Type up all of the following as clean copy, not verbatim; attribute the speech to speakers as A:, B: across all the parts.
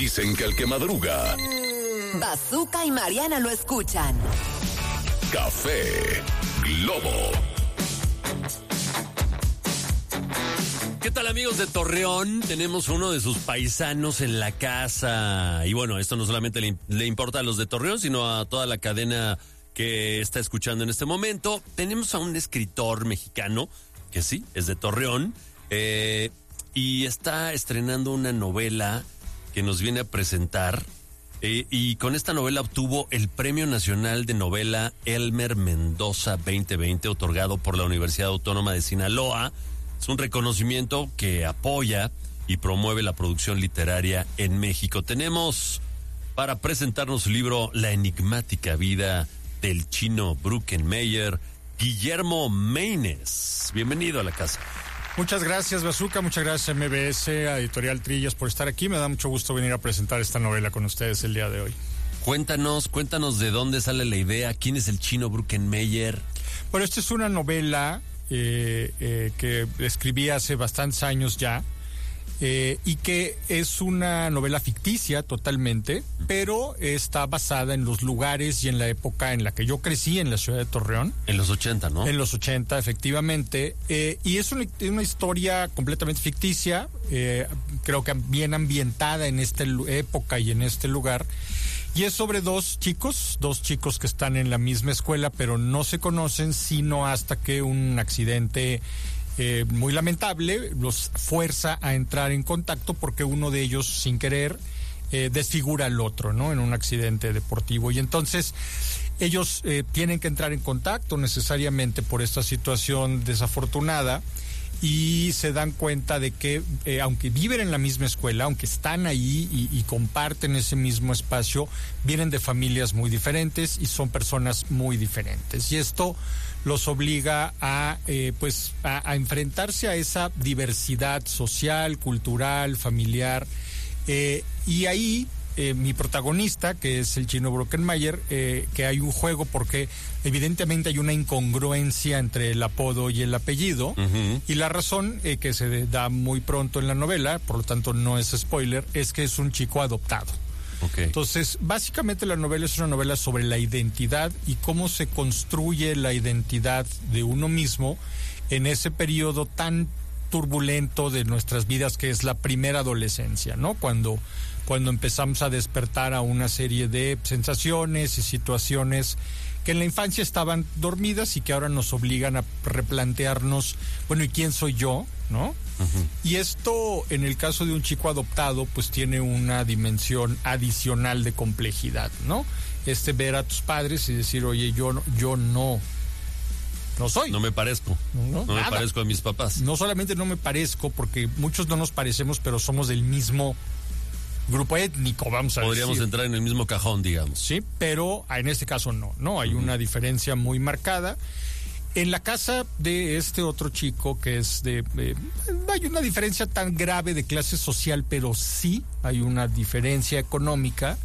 A: Dicen que el que madruga...
B: Bazooka y Mariana lo escuchan.
A: Café Globo.
C: ¿Qué tal, amigos de Torreón? Tenemos uno de sus paisanos en la casa. Y bueno, esto no solamente le importa a los de Torreón, sino a toda la cadena que está escuchando en este momento. Tenemos a un escritor mexicano, que sí, es de Torreón, y está estrenando una novela que nos viene a presentar. Y con esta novela obtuvo el Premio Nacional de Novela Elmer Mendoza 2020, otorgado por la Universidad Autónoma de Sinaloa. Es un reconocimiento que apoya y promueve la producción literaria en México. Tenemos para presentarnos su libro La enigmática vida del chino Bruckenmeyer, Guillermo Meines. Bienvenido a la casa.
D: Muchas gracias, Bazooka, muchas gracias MBS, a Editorial Trillas por estar aquí. Me da mucho gusto venir a presentar esta novela con ustedes el día de hoy.
C: Cuéntanos de dónde sale la idea, quién es el chino Bruckenmeyer.
D: Bueno, esta es una novela que escribí hace bastantes años ya, y que es una novela ficticia totalmente, pero está basada en los lugares y en la época en la que yo crecí, en la ciudad de Torreón.
C: En los 80, ¿no?
D: En los 80, efectivamente. Y es una historia completamente ficticia, creo que bien ambientada en esta época y en este lugar. Y es sobre dos chicos que están en la misma escuela, pero no se conocen sino hasta que un accidente muy lamentable los fuerza a entrar en contacto, porque uno de ellos, sin querer, desfigura al otro, ¿no? En un accidente deportivo. Y entonces ellos tienen que entrar en contacto necesariamente por esta situación desafortunada. Y se dan cuenta de que, aunque viven en la misma escuela, aunque están ahí y comparten ese mismo espacio, vienen de familias muy diferentes y son personas muy diferentes. Y esto los obliga a enfrentarse a esa diversidad social, cultural, familiar. Y ahí mi protagonista, que es el chino Bruckenmeyer, que hay un juego porque evidentemente hay una incongruencia entre el apodo y el apellido. Uh-huh. Y la razón que se da muy pronto en la novela, por lo tanto no es spoiler, es que es un chico adoptado. Okay. Entonces, básicamente la novela es una novela sobre la identidad y cómo se construye la identidad de uno mismo en ese periodo tan turbulento de nuestras vidas que es la primera adolescencia, ¿no? Cuando empezamos a despertar a una serie de sensaciones y situaciones que en la infancia estaban dormidas y que ahora nos obligan a replantearnos, bueno, ¿y quién soy yo? ¿No? Uh-huh. Y esto, en el caso de un chico adoptado, pues tiene una dimensión adicional de complejidad, ¿no? Ver a tus padres y decir, oye, yo no soy.
C: No me parezco. No me parezco a mis papás.
D: No solamente no me parezco, porque muchos no nos parecemos, pero somos del mismo grupo étnico, vamos a decir.
C: Podríamos entrar en el mismo cajón, digamos.
D: Sí, pero en este caso no hay una diferencia muy marcada. En la casa de este otro chico, que es no hay una diferencia tan grave de clase social, pero sí hay una diferencia económica.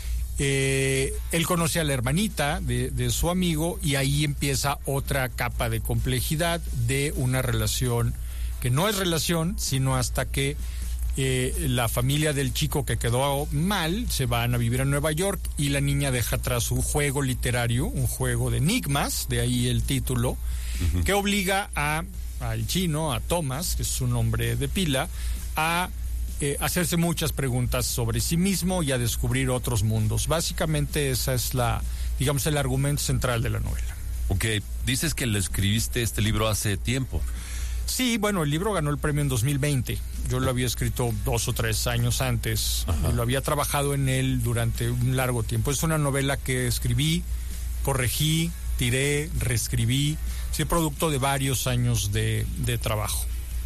D: Él conoce a la hermanita de su amigo y ahí empieza otra capa de complejidad de una relación que no es relación, sino hasta que la familia del chico que quedó mal se van a vivir a Nueva York y la niña deja atrás un juego literario, un juego de enigmas, de ahí el título, uh-huh, que obliga al chino, a Thomas, que es un nombre de pila, a hacerse muchas preguntas sobre sí mismo y a descubrir otros mundos. Básicamente esa es el argumento central de la novela.
C: Ok, dices que lo escribiste este libro hace tiempo.
D: Sí, bueno, el libro ganó el premio en 2020. Yo lo había escrito 2 o 3 años antes. Lo había trabajado en él durante un largo tiempo. Es una novela que escribí, corregí, tiré, reescribí. Sí, producto de varios años de trabajo.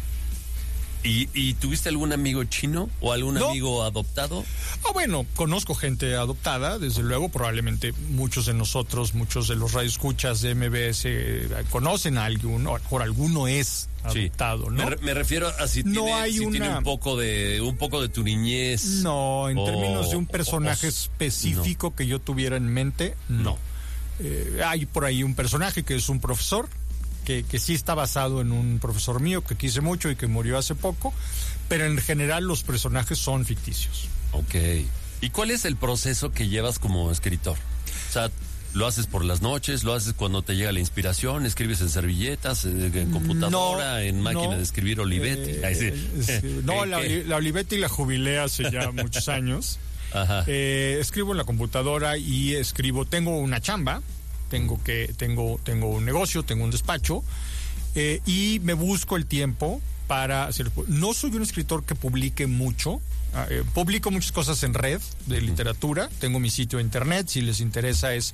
C: ¿Y tuviste algún amigo chino o algún amigo adoptado?
D: Bueno, conozco gente adoptada, desde luego. Probablemente muchos de nosotros, muchos de los radioescuchas de MBS conocen a alguno, por alguno es adoptado, ¿no?
C: Me refiero a si tiene un poco de tu niñez.
D: No, en términos de un personaje específico que yo tuviera en mente, no. Hay por ahí un personaje que es un profesor que sí está basado en un profesor mío que quise mucho y que murió hace poco, pero en general los personajes son ficticios.
C: Ok. ¿Y cuál es el proceso que llevas como escritor? O sea, ¿lo haces por las noches? ¿Lo haces cuando te llega la inspiración? ¿Escribes en servilletas, en computadora, en máquina de escribir Olivetti?
D: La Olivetti la jubilé hace ya muchos años.
C: Ajá.
D: Escribo en la computadora y tengo una chamba, tengo un negocio, tengo un despacho, y me busco el tiempo para hacer. No soy un escritor que publique mucho. Publico muchas cosas en red de literatura. Tengo mi sitio de internet, si les interesa es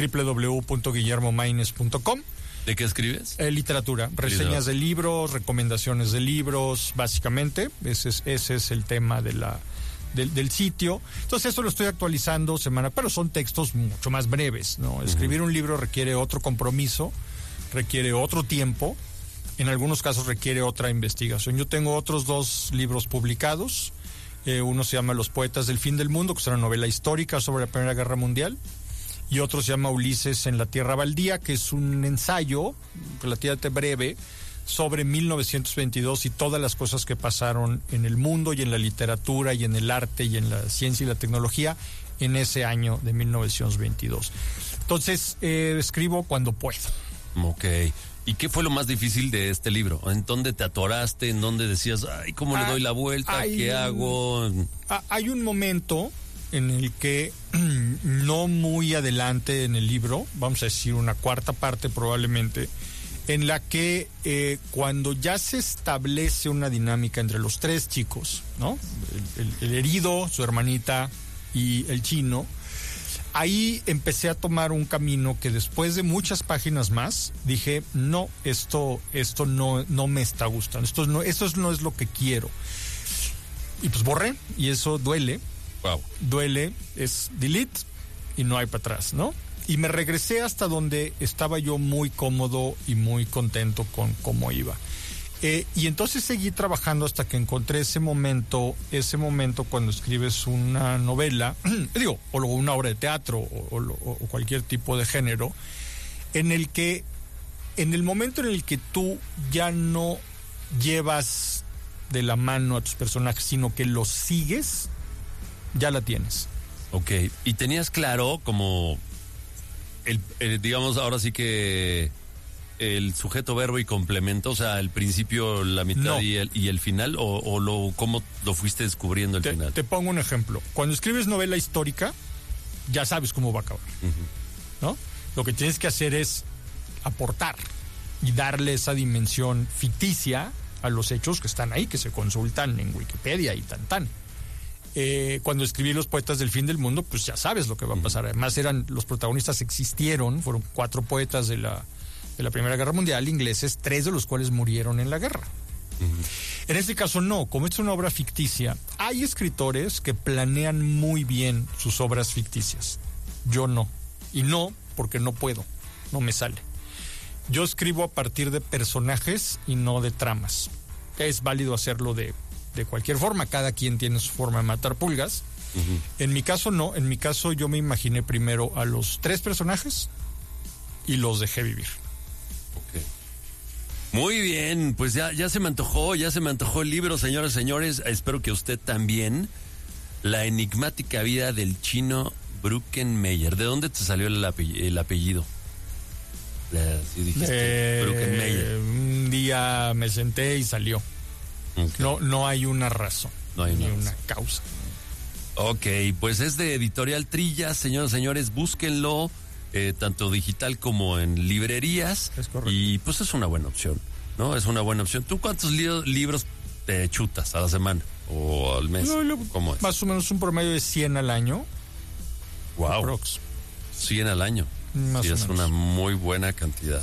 D: www.guillermomainez.com.
C: ¿De qué escribes?
D: Literatura, reseñas de libros, recomendaciones de libros, básicamente. Ese es el tema del sitio. Entonces eso lo estoy actualizando pero son textos mucho más breves, ¿no? Escribir un libro requiere otro compromiso, requiere otro tiempo, en algunos casos requiere otra investigación. Yo tengo otros 2 libros publicados. Uno se llama Los poetas del fin del mundo, que es una novela histórica sobre la Primera Guerra Mundial, y otro se llama Ulises en la Tierra Baldía, que es un ensayo relativamente breve sobre 1922 y todas las cosas que pasaron en el mundo y en la literatura y en el arte y en la ciencia y la tecnología en ese año de 1922. Entonces, escribo cuando puedo.
C: Ok. ¿Y qué fue lo más difícil de este libro? ¿En dónde te atoraste? ¿En dónde decías, ay, cómo le doy la vuelta? ¿Qué hago?
D: Hay un momento en el que, no muy adelante en el libro, vamos a decir una cuarta parte probablemente, en la que cuando ya se establece una dinámica entre los 3 chicos, ¿no? El herido, su hermanita y el chino, ahí empecé a tomar un camino que después de muchas páginas más dije, no, esto no me está gustando, esto no es lo que quiero. Y pues borré, y eso duele.
C: Wow.
D: Duele, es delete y no hay para atrás, ¿no? Y me regresé hasta donde estaba yo muy cómodo y muy contento con cómo iba. Y entonces seguí trabajando hasta que encontré ese momento cuando escribes una novela, o una obra de teatro o cualquier tipo de género, en el momento en el que tú ya no llevas de la mano a tus personajes, sino que los sigues, ya la tienes.
C: Ok, y tenías claro como digamos, ahora sí que el sujeto, verbo y complemento, o sea, el principio, la mitad
D: no.
C: y el final, ¿cómo lo fuiste descubriendo el final?
D: Te pongo un ejemplo. Cuando escribes novela histórica, ya sabes cómo va a acabar, ¿no? Lo que tienes que hacer es aportar y darle esa dimensión ficticia a los hechos que están ahí, que se consultan en Wikipedia y tan. Cuando escribí Los poetas del fin del mundo, pues ya sabes lo que va a pasar. Además, los protagonistas existieron, fueron 4 poetas de la Primera Guerra Mundial, ingleses, 3 de los cuales murieron en la guerra. En este caso no, como es una obra ficticia, hay escritores que planean muy bien sus obras ficticias. Yo no. Y no, porque no puedo, no me sale. Yo escribo a partir de personajes y no de tramas. Es válido hacerlo de cualquier forma, cada quien tiene su forma de matar pulgas. En mi caso no, en mi caso yo me imaginé primero a los 3 personajes y los dejé vivir.
C: Okay. Muy bien, pues ya se me antojó el libro, señoras y señores. Espero que usted también. La enigmática vida del chino Bruckenmeyer. ¿De dónde te salió el apellido? Sí, dijiste Bruckenmeyer.
D: Un día me senté y salió. Okay. No hay una razón,
C: no hay
D: una causa.
C: Ok, pues es de Editorial Trillas, señoras y señores, búsquenlo, tanto digital como en librerías.
D: Es correcto.
C: Y pues es una buena opción, ¿no? Es una buena opción. ¿Tú cuántos libros te chutas a la semana o al mes? ¿Cómo es?
D: Más o menos un promedio de 100 al año.
C: Wow.
D: Aprox.
C: 100 al año.
D: Más
C: sí,
D: o
C: es
D: menos.
C: una muy buena cantidad.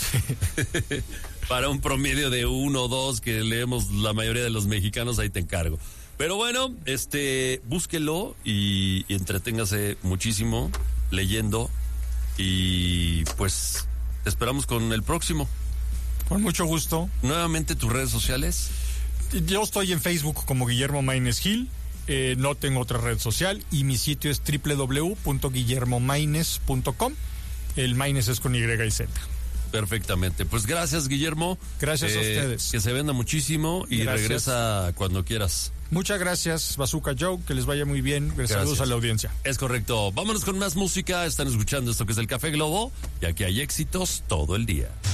C: Para un promedio de 1 o 2 que leemos la mayoría de los mexicanos, ahí te encargo. Pero bueno, búsquelo y entreténgase muchísimo leyendo. Y pues te esperamos con el próximo.
D: Con mucho gusto.
C: Nuevamente tus redes sociales.
D: Yo estoy en Facebook como Guillermo Maínez Gil. No tengo otra red social y mi sitio es www.guillermomainez.com. El Maínez es con Y y Z.
C: Perfectamente. Pues gracias, Guillermo.
D: Gracias a ustedes.
C: Que se venda muchísimo y
D: Gracias.
C: regresa cuando quieras.
D: Muchas gracias, Bazooka Joe, que les vaya muy bien. Saludos a la audiencia.
C: Es correcto. Vámonos con más música. Están escuchando esto que es el Café Globo y aquí hay éxitos todo el día.